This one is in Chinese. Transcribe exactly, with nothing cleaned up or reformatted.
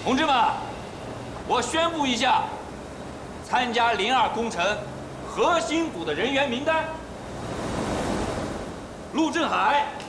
同志们，我宣布一下，参加零二工程核心组的人员名单：陆振海、